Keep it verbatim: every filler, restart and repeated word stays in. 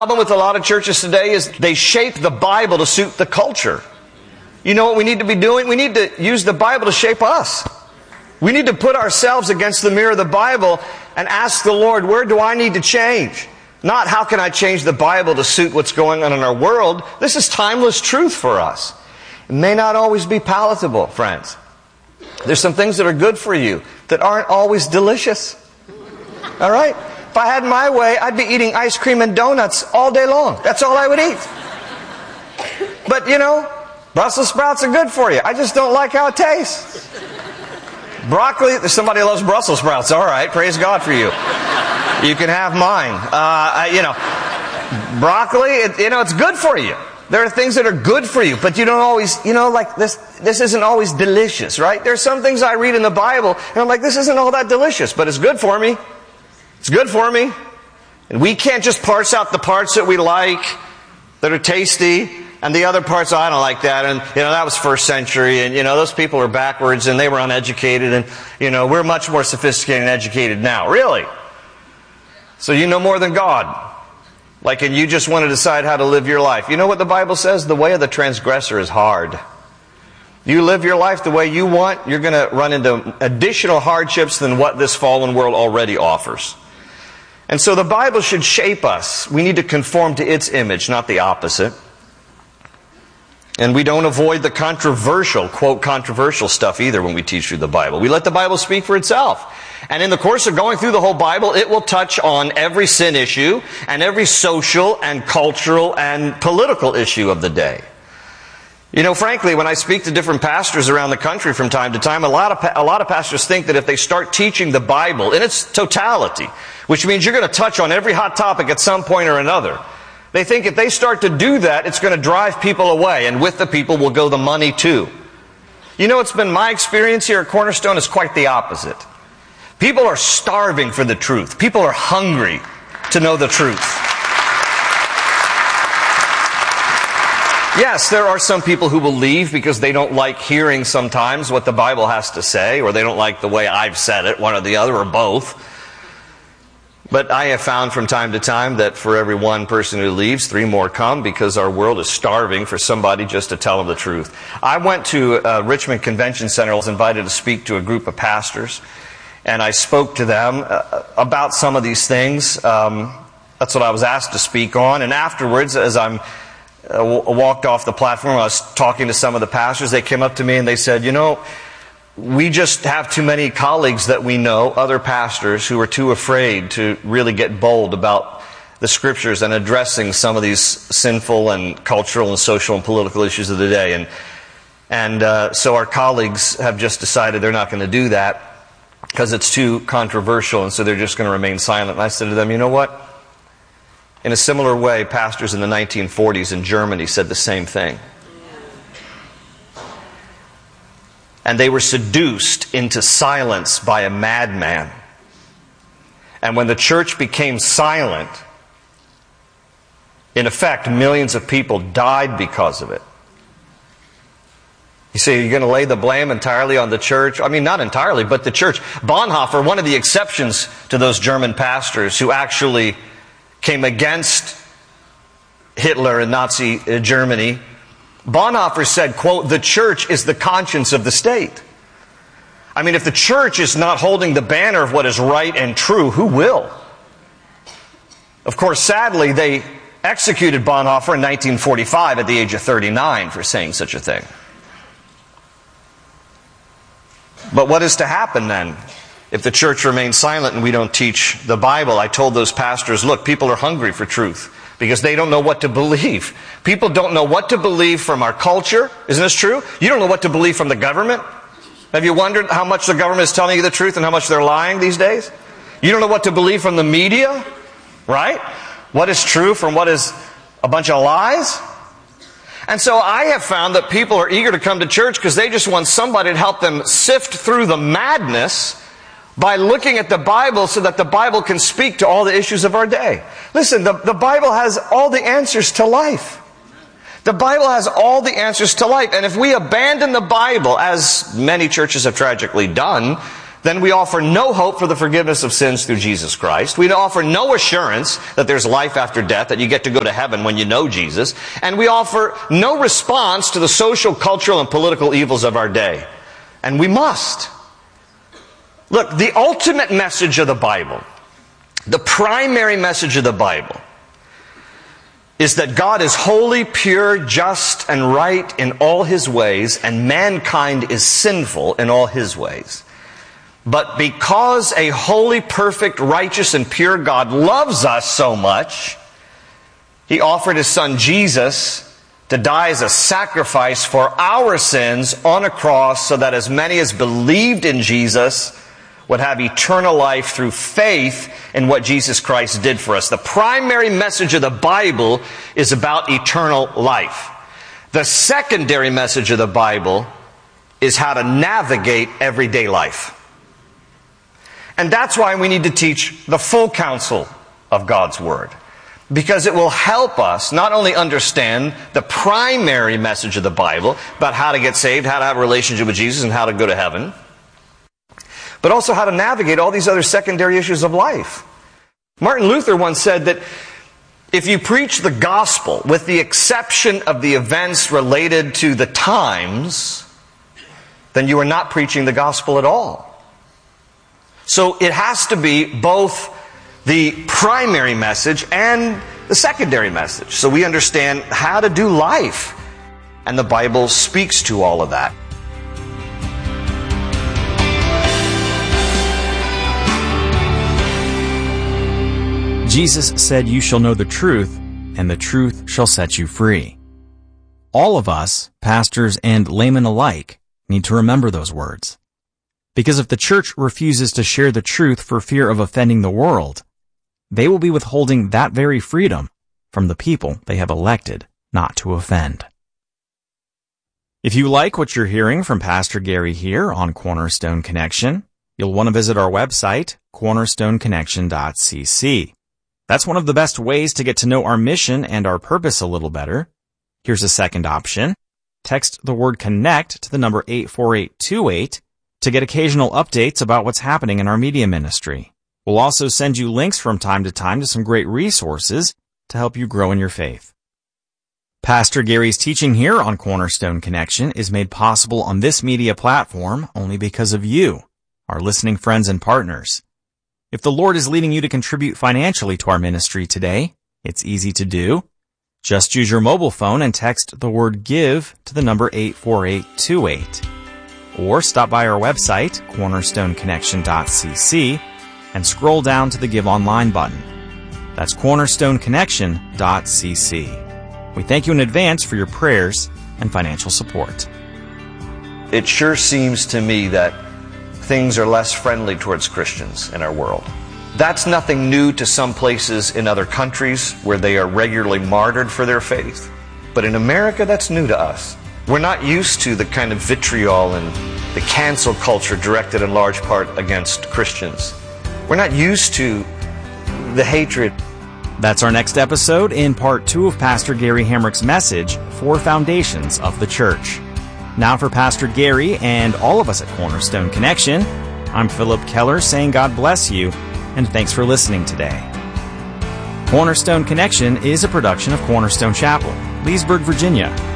problem with a lot of churches today is they shape the Bible to suit the culture. You know what we need to be doing? We need to use the Bible to shape us. We need to put ourselves against the mirror of the Bible and ask the Lord, where do I need to change? Not how can I change the Bible to suit what's going on in our world. This is timeless truth for us. It may not always be palatable, friends. There's some things that are good for you that aren't always delicious. All right? If I had my way, I'd be eating ice cream and donuts all day long. That's all I would eat. But, you know, Brussels sprouts are good for you. I just don't like how it tastes. Broccoli, somebody loves Brussels sprouts. All right, praise God for you. You can have mine. Uh, you know, broccoli, it, you know, it's good for you. There are things that are good for you, but you don't always, you know, like this, this isn't always delicious, right? There's some things I read in the Bible, and I'm like, this isn't all that delicious, but it's good for me. It's good for me. And we can't just parse out the parts that we like, that are tasty, and the other parts, oh, I don't like that. And, you know, that was first century, and, you know, those people are backwards, and they were uneducated, and, you know, we're much more sophisticated and educated now. Really? So you know more than God. Like, and you just want to decide how to live your life. You know what the Bible says? The way of the transgressor is hard. You live your life the way you want, you're going to run into additional hardships than what this fallen world already offers. And so the Bible should shape us. We need to conform to its image, not the opposite. And we don't avoid the controversial, quote, controversial stuff either when we teach through the Bible. We let the Bible speak for itself. And in the course of going through the whole Bible, it will touch on every sin issue and every social and cultural and political issue of the day. You know, frankly, when I speak to different pastors around the country from time to time, a lot of a lot of pastors think that if they start teaching the Bible in its totality, which means you're going to touch on every hot topic at some point or another, they think if they start to do that, it's going to drive people away, and with the people will go the money too. You know, it's been my experience here at Cornerstone is quite the opposite. People are starving for the truth. People are hungry to know the truth. Yes, there are some people who will leave because they don't like hearing sometimes what the Bible has to say, or they don't like the way I've said it, one or the other, or both. But I have found from time to time that for every one person who leaves, three more come because our world is starving for somebody just to tell them the truth. I went to uh, Richmond Convention Center. I was invited to speak to a group of pastors, and I spoke to them uh, about some of these things. Um, that's what I was asked to speak on. And afterwards, as I'm uh, w- walked off the platform, I was talking to some of the pastors. They came up to me and they said, you know, we just have too many colleagues that we know, other pastors, who are too afraid to really get bold about the Scriptures and addressing some of these sinful and cultural and social and political issues of the day. And and uh, so our colleagues have just decided they're not going to do that because it's too controversial, and so they're just going to remain silent. And I said to them, you know what? In a similar way, pastors in the nineteen forties in Germany said the same thing. And they were seduced into silence by a madman. And when the church became silent, in effect, millions of people died because of it. You say, you're going to lay the blame entirely on the church? I mean, not entirely, but the church. Bonhoeffer, one of the exceptions to those German pastors who actually came against Hitler and Nazi Germany, Bonhoeffer said, quote, the church is the conscience of the state. I mean, if the church is not holding the banner of what is right and true, who will? Of course, sadly, they executed Bonhoeffer in nineteen forty-five at the age of thirty-nine for saying such a thing. But what is to happen then if the church remains silent and we don't teach the Bible? I told those pastors, look, people are hungry for truth because they don't know what to believe. People don't know what to believe from our culture. Isn't this true? You don't know what to believe from the government. Have you wondered how much the government is telling you the truth and how much they're lying these days? You don't know what to believe from the media, right? What is true from what is a bunch of lies? And so I have found that people are eager to come to church because they just want somebody to help them sift through the madness by looking at the Bible so that the Bible can speak to all the issues of our day. Listen, the, the Bible has all the answers to life. The Bible has all the answers to life. And if we abandon the Bible, as many churches have tragically done, then we offer no hope for the forgiveness of sins through Jesus Christ. We offer no assurance that there's life after death, that you get to go to heaven when you know Jesus. And we offer no response to the social, cultural, and political evils of our day. And we must. Look, the ultimate message of the Bible, the primary message of the Bible, is that God is holy, pure, just, and right in all His ways, and mankind is sinful in all his ways. But because a holy, perfect, righteous, and pure God loves us so much, He offered His Son Jesus to die as a sacrifice for our sins on a cross so that as many as believed in Jesus would have eternal life through faith in what Jesus Christ did for us. The primary message of the Bible is about eternal life. The secondary message of the Bible is how to navigate everyday life. And that's why we need to teach the full counsel of God's Word. Because it will help us not only understand the primary message of the Bible about how to get saved, how to have a relationship with Jesus, and how to go to heaven, but also how to navigate all these other secondary issues of life. Martin Luther once said that if you preach the gospel with the exception of the events related to the times, then you are not preaching the gospel at all. So it has to be both the primary message and the secondary message. So we understand how to do life. And the Bible speaks to all of that. Jesus said, "You shall know the truth, and the truth shall set you free." All of us, pastors and laymen alike, need to remember those words. Because if the church refuses to share the truth for fear of offending the world, they will be withholding that very freedom from the people they have elected not to offend. If you like what you're hearing from Pastor Gary here on Cornerstone Connection, you'll want to visit our website, cornerstone connection dot c c. That's one of the best ways to get to know our mission and our purpose a little better. Here's a second option. Text the word CONNECT to the number eight four eight two eight to get occasional updates about what's happening in our media ministry. We'll also send you links from time to time to some great resources to help you grow in your faith. Pastor Gary's teaching here on Cornerstone Connection is made possible on this media platform only because of you, our listening friends and partners. If the Lord is leading you to contribute financially to our ministry today, it's easy to do. Just use your mobile phone and text the word GIVE to the number eight four eight two eight. Or stop by our website, cornerstone connection dot c c, and scroll down to the Give Online button. That's cornerstone connection dot c c. We thank you in advance for your prayers and financial support. It sure seems to me that things are less friendly towards Christians in our world. That's nothing new to some places in other countries where they are regularly martyred for their faith. But in America, that's new to us. We're not used to the kind of vitriol and the cancel culture directed in large part against Christians. We're not used to the hatred. That's our next episode in part two of Pastor Gary Hamrick's message, Four Foundations of the Church. Now for Pastor Gary and all of us at Cornerstone Connection, I'm Philip Keller saying God bless you and thanks for listening today. Cornerstone Connection is a production of Cornerstone Chapel, Leesburg, Virginia.